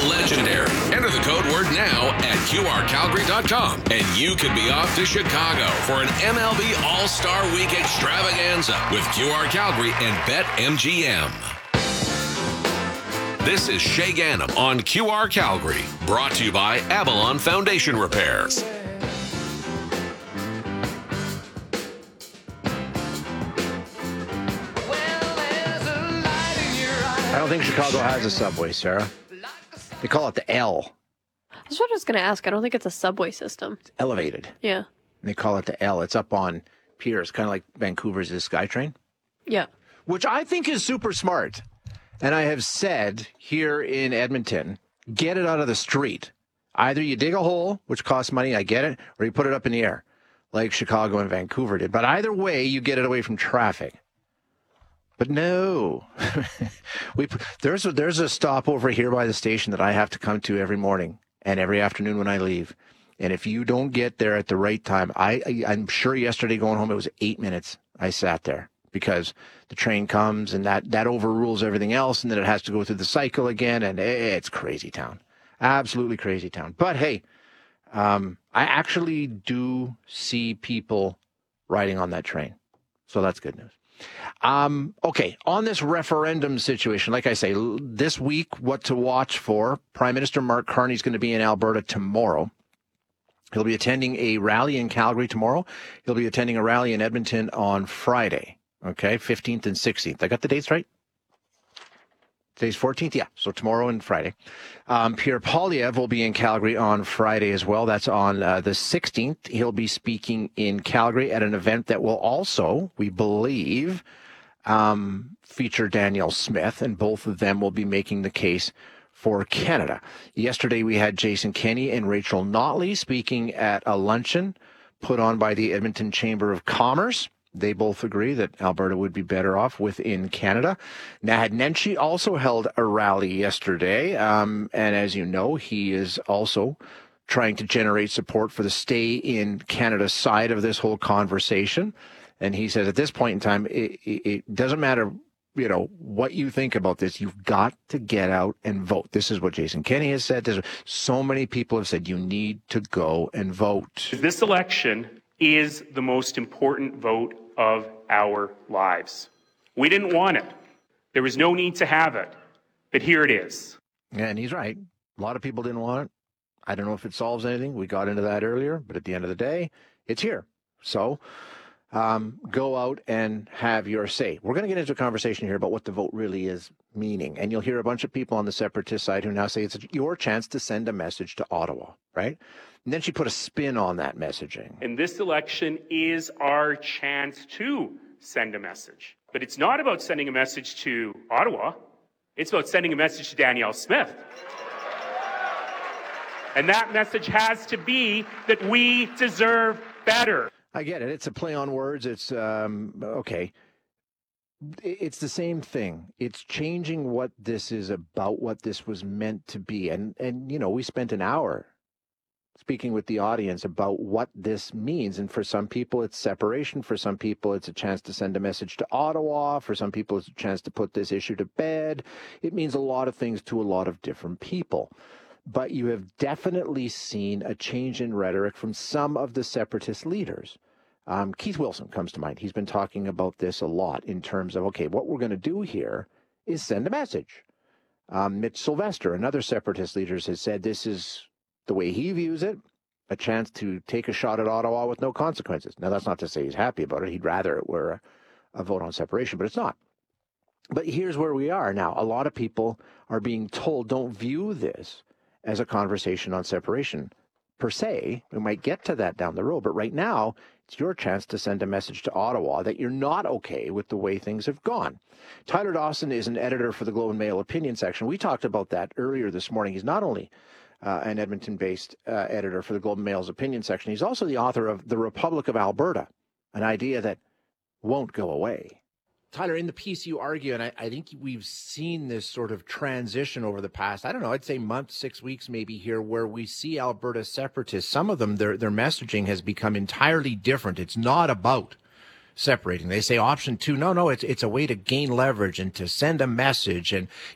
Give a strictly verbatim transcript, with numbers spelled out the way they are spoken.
legendary. Enter the code word now at Q R Calgary dot com, and you could be off to Chicago for an M L B All-Star Week extravaganza with Q R Calgary and BetMGM. This is Shay Gannam on Q R Calgary, brought to you by Avalon Foundation Repairs. I don't think Chicago has a subway, Sarah. They call it the L. That's what I was going to ask. I don't think it's a subway system. It's elevated. Yeah. And they call it the L. It's up on piers, kind of like Vancouver's SkyTrain. Yeah. Which I think is super smart. And I have said here in Edmonton, get it out of the street. Either you dig a hole, which costs money, I get it, or you put it up in the air, like Chicago and Vancouver did. But either way, you get it away from traffic. But no, we there's a, there's a stop over here by the station that I have to come to every morning and every afternoon when I leave. And if you don't get there at the right time, I, I I'm sure yesterday going home it was eight minutes I sat there because the train comes and that that overrules everything else, and then it has to go through the cycle again, and it's crazy town, absolutely crazy town. But hey, um, I actually do see people riding on that train, so that's good news. Um, okay, on this referendum situation, like I say, this week, what to watch for, Prime Minister Mark Carney is going to be in Alberta tomorrow. He'll be attending a rally in Calgary tomorrow. He'll be attending a rally in Edmonton on Friday, okay, fifteenth and sixteenth. I got the dates right? Today's fourteenth, yeah, so tomorrow and Friday. Um, Pierre Poilievre will be in Calgary on Friday as well. That's on uh, the sixteenth. He'll be speaking in Calgary at an event that will also, we believe, um, feature Danielle Smith, and both of them will be making the case for Canada. Yesterday we had Jason Kenney and Rachel Notley speaking at a luncheon put on by the Edmonton Chamber of Commerce. They both agree that Alberta would be better off within Canada. Nahad Nenshi also held a rally yesterday, um, and as you know, he is also trying to generate support for the stay in Canada side of this whole conversation. And he says at this point in time, it, it, it doesn't matter, you know, what you think about this. You've got to get out and vote. This is what Jason Kenney has said. There's, so many people have said you need to go and vote. This election is the most important vote of our lives. We didn't want it. There was no need to have it. But here it is. And he's right. A lot of people didn't want it. I don't know if it solves anything. We got into that earlier. But at the end of the day, it's here. So um, go out and have your say. We're going to get into a conversation here about what the vote really is meaning. And you'll hear a bunch of people on the separatist side who now say it's your chance to send a message to Ottawa, right? And then she put a spin on that messaging. And this election is our chance to send a message. But it's not about sending a message to Ottawa. It's about sending a message to Danielle Smith. And that message has to be that we deserve better. I get it. It's a play on words. It's, um, okay. It's the same thing. It's changing what this is about, what this was meant to be. And, and you know, we spent an hour speaking with the audience about what this means. And for some people, it's separation. For some people, it's a chance to send a message to Ottawa. For some people, it's a chance to put this issue to bed. It means a lot of things to a lot of different people. But you have definitely seen a change in rhetoric from some of the separatist leaders. Um, Keith Wilson comes to mind. He's been talking about this a lot in terms of, okay, what we're going to do here is send a message. Um, Mitch Sylvester, another separatist leader, has said this is the way he views it, a chance to take a shot at Ottawa with no consequences. Now, that's not to say he's happy about it. He'd rather it were a, a vote on separation, but it's not. But here's where we are now. A lot of people are being told don't view this as a conversation on separation per se. We might get to that down the road, but right now, it's your chance to send a message to Ottawa that you're not okay with the way things have gone. Tyler Dawson is an editor for the Globe and Mail opinion section. We talked about that earlier this morning. He's not only uh, an Edmonton-based uh, editor for the Globe and Mail's opinion section, he's also the author of The Republic of Alberta, an idea that won't go away. Tyler, in the piece you argue, and I, I think we've seen this sort of transition over the past, I don't know, I'd say month, six weeks maybe here, where we see Alberta separatists, some of them, their their messaging has become entirely different. It's not about separating. They say option two, no, no, it's it's a way to gain leverage and to send a message. And